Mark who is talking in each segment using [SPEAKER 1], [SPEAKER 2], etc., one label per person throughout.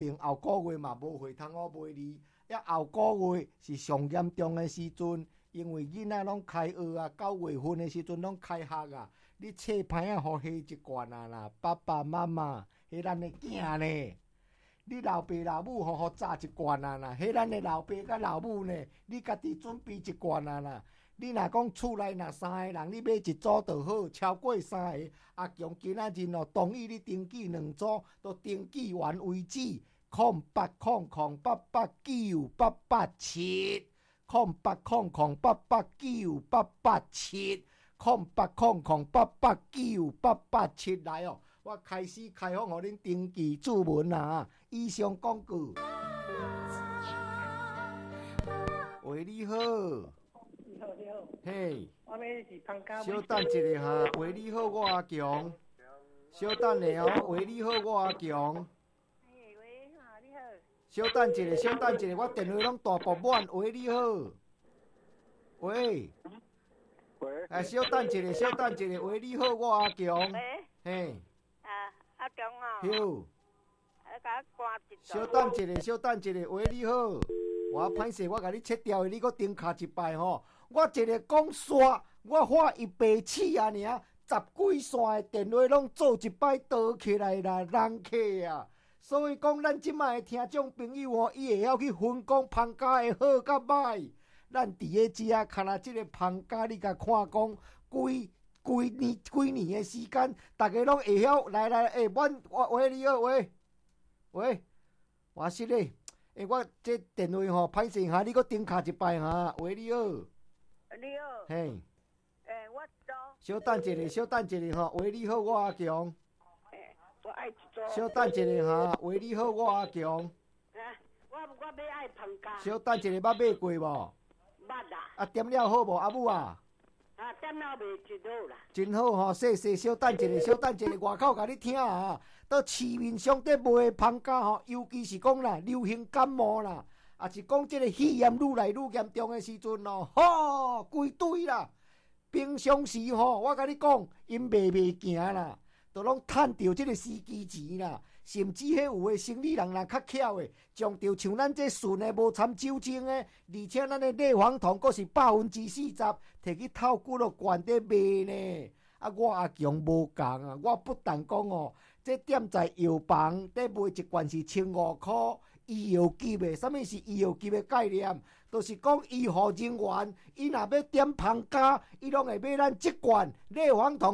[SPEAKER 1] 定后个月嘛无货通好卖你，后个月是上严重的时阵，因为囡仔拢开学啊，9月份的时阵拢开学啊，你册牌啊，互下一罐啊啦，爸爸妈妈，迄咱的囝呢？你老爸老母互炸一罐啊啦，迄咱的老爸甲老母呢？你家己准备一罐啊啦。你若讲厝内若3个人，你买一组就好，超过3个，阿强今仔日哦，同意你登记2组，都登记完为止。0800889887 0800889887 0800889887来哦！我开始开放，互恁登记注文啊！以上广告。喂，你好。
[SPEAKER 2] 你好，你好。
[SPEAKER 1] 嘿。
[SPEAKER 2] 我们是芳家。
[SPEAKER 1] 稍等一下哈，喂，你好，我阿强。稍等下哦，喂，你好，我阿强。
[SPEAKER 2] 嘿，喂，你好。
[SPEAKER 1] 稍等一下，稍等一下，我电话拢大爆满。喂，你好。喂。
[SPEAKER 3] 喂。
[SPEAKER 1] 稍等一下，稍等一下，喂，你好，我阿强。
[SPEAKER 2] 喂。
[SPEAKER 1] 嘿。
[SPEAKER 2] 阿强哦。
[SPEAKER 1] 有。
[SPEAKER 2] 甲我关一
[SPEAKER 1] 稍等一下，稍等一下，喂，你好。我歹势，我甲你切掉的，你搁顶卡一摆吼。我一个讲煞，我花一辈子啊尔，10几线的电话拢做一摆倒起来啦，人客啊。所以讲，咱即摆的听众朋友吼，伊会晓去分讲芳家的好甲歹。咱伫个遮看啊，即个芳家，你甲看讲，几年的时间，大家拢会晓来，喂，你好，喂，我是咧。我这电话吼，歹势哈，你搁顶卡一摆哈，喂，你好。
[SPEAKER 2] 你好。
[SPEAKER 1] 嘿。
[SPEAKER 2] 我做。
[SPEAKER 1] 稍等一下，稍等一下哈，喂，你好，我阿强。
[SPEAKER 2] 我爱一组。
[SPEAKER 1] 稍等一下哈，喂，你好，我阿强。
[SPEAKER 2] 我要爱芳家。
[SPEAKER 1] 稍等一下，捌买过无？
[SPEAKER 2] 捌啦。
[SPEAKER 1] 点了好无，阿母啊？
[SPEAKER 2] 点了袂真好啦。
[SPEAKER 1] 真好吼，谢，稍等一下，稍等一下，外口甲你听啊！到市面上伫卖芳家吼，尤其是讲啦，流行感冒啦，也是讲即个肺炎愈来愈严重的时阵咯，吼，规堆啦。平常时吼，我甲你讲，因卖行啦，都拢趁着即个司机钱啦。甚至迄有诶生意人若较巧诶，将着像咱这纯诶无掺酒精诶，而且咱诶内黄酮阁是40%，摕去透骨咯罐底卖呢。我阿强无共啊，我不但讲哦，这店在药房底卖一罐是1500块，医药级的。什么是医药级的概念？就是讲医护人员，伊若要点芳家，伊拢会买咱这罐内黄酮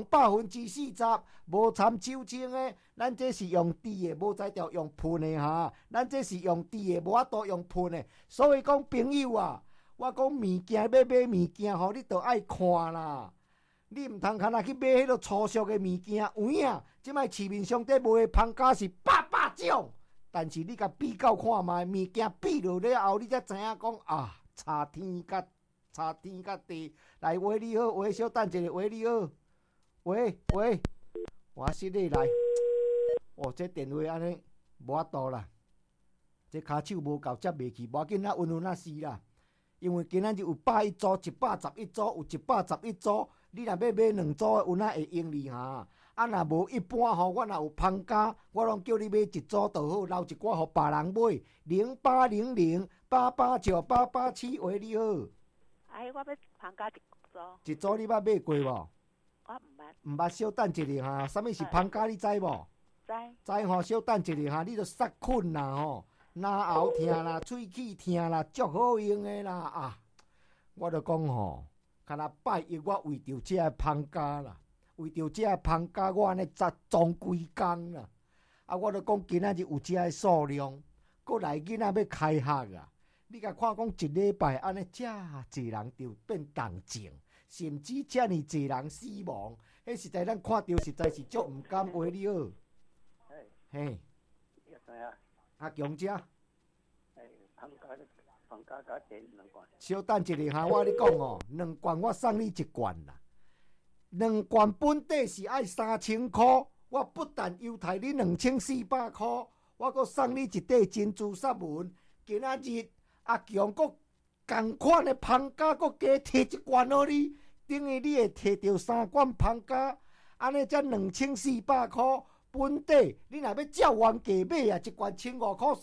[SPEAKER 1] 40%，无掺酒精的。咱这是用滴的，无在条用喷的哈。咱这是用滴的，无法度用喷的。所以讲朋友啊，我讲物件要买物件吼，你都爱看啦。你毋通看去买迄个粗俗的物件，有影？即摆市面上伫卖的芳家是百种，但是你甲比较看卖，物件比落了后，你才知影讲啊，差天甲地。来，喂，你好，喂，稍等一下，喂，你好，喂，我是你来。哦，这电话安尼无法度啦，这骹手无够接袂去，无要紧啦，运啦是啦。因为今仔日有101组、111组，有111组。你若要买2组的，有哪会用你哈？若无一般吼，我若有芳家，我拢叫你买1组就好，留一寡互别人买。0800889887，喂，你好。
[SPEAKER 2] 我要芳家1组。
[SPEAKER 1] 1组你捌买过无？
[SPEAKER 2] 我毋捌。
[SPEAKER 1] 毋捌，稍等一下哈。什么是芳家？你知无？知吼，稍等一下哈，你著杀菌啦吼。牙喉疼啦，喙齿疼啦，足好用的啦啊！我著讲吼，敢若拜一我为着这个芳家啦，为着这个芳家，我安尼装规工啦。我著讲今仔日有这个数量，过来囡仔要开学啊！你甲看讲一礼拜安尼，遮济人就变动静，甚至遮尔济人死亡，迄实在咱看到实在是足毋甘。喂，你好，嘿。阿强姐，
[SPEAKER 3] 芳家甲这2罐。
[SPEAKER 1] 稍等一下哈，我跟你讲哦，2罐我送你1罐啦。2罐本底是爱3000块，我不但优待你2400块，我阁送你一块珍珠纱纹。今仔日阿强阁同款的芳家，阁加摕1罐互你，等于你会摕到3罐芳家，安尼才2400块。本底你若要照原价买啊，1罐1500块，